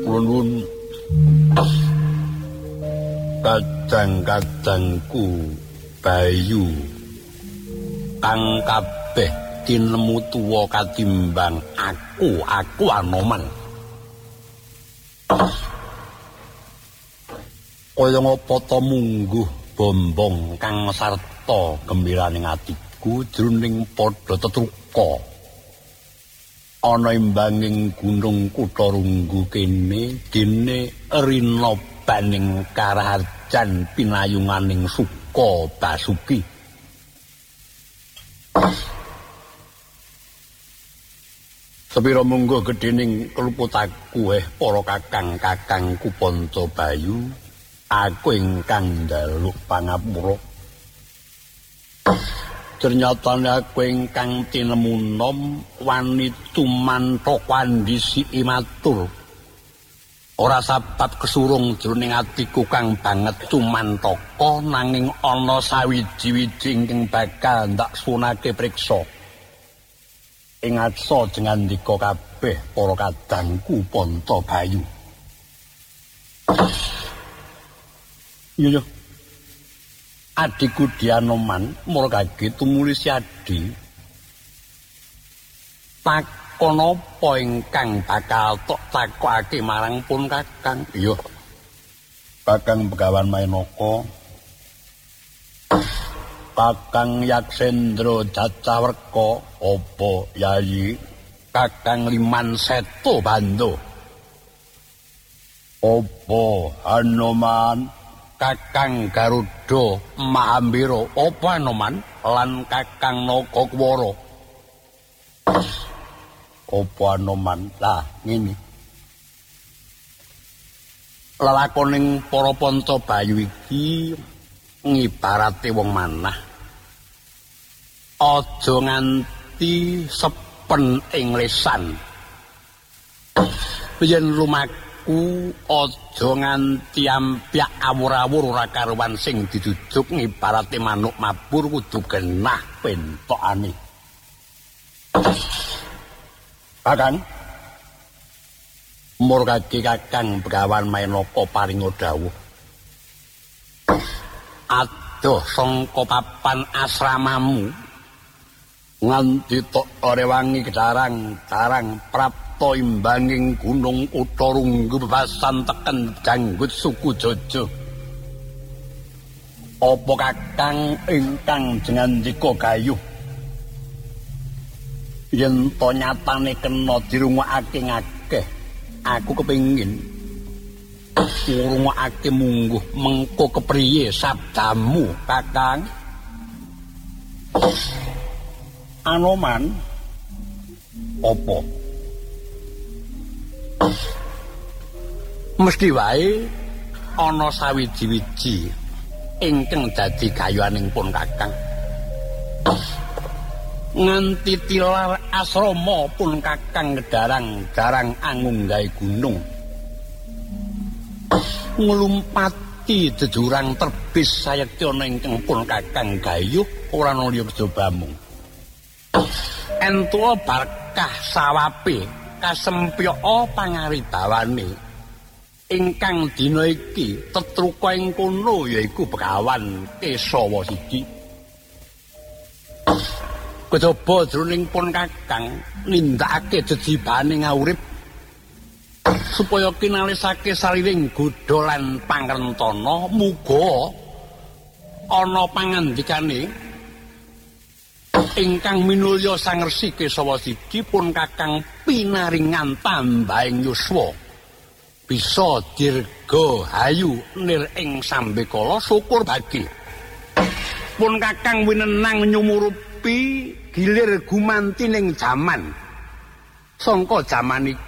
Nuwun kadang-kadangku Bayu kang kabeh tinemu tuwa katimbang aku Anoman. Kaya ngapa ta mungguh bombong kang sarta gembiraning atiku jroning padha tetruka ana imbanging gunung Kutarunggu kene dene rina baning karaharjan pinayunganing Suka Basuki. Sepira mungguh gedhening keluputaku para kakang-kakangku Ponto Bayu, aku ingkang njaluk pangapura. Ternyatane aku ingkang tinemu nom wani tumantaka andisi matur. Ora sabab kesurung jroning atiku kang banget tumantaka nanging ana sawiji-wiji ingkang bakal ndak sunake priksa. Ingat jengandika kabeh para kadangku Ponto Bayu. Iya. Adikku Dianoman murkage tumuli si adi. Takon apa ingkang bakal tok takokake marang pun Kakang? Iya. Kakang Begawan Mainaka. Kakang Yaksendra Jacawerka apa Yayi? Kakang Liman Seto Bando. Apa Hanoman? Kakang Garuda Mahambira apa Anoman lan Kakang Nagakwara. Apa Anoman? Lah ngene. Lelakoning para Ponto Bayu iki ngibarate wong manah. Aja nganti sepen ing lesan. Yen lumaku aja nganti ampyak awur-awur ora karuwan sing didujuk ngibarate manuk mabur kudu genah pentokane. Kakang murkage Kakang Begawan Mainaka paringa dawuh. Adoh sangka papan asramamu nganti tok Rewangi darang-darang prapta imbanging gunung Kutarunggu bebasan teken janggut suku Jojo. Apa Kakang ingkang jengandika gayuh yen to nyatane kena dirungokake ngakeh, aku kepengin ngrungokake mungguh mengko kepriye sabdamu Kakang? Anoman apa? Mesti wae ana sawiji-wiji ingkang dadi gayuhaning pun Kakang. Nganti tilar asrama pun Kakang darang-darang angunggahe gunung. Nglumpati jejurang terbis sayekti ana ingkang pun Kakang gayuh ora ana liya kejabamung. Entuwa berkah sawape kasempyaka pangaribawane ingkang dina iki tetruka ing kono yaiku Begawan Kesawa siji. Kejaba jroning pun Kakang nindakake jejibane ngurip supaya kinalisake saliring godha lan pangrentana muga ana pangandikane ingkang minulya Sang Resi Kesawa siji pun Kakang pinaringan tambahing yuswa bisa dirga hayu nir ing sambekala syukur bagi pun Kakang winenang nyumurupi gilir gumanti ning jaman sangka jaman iki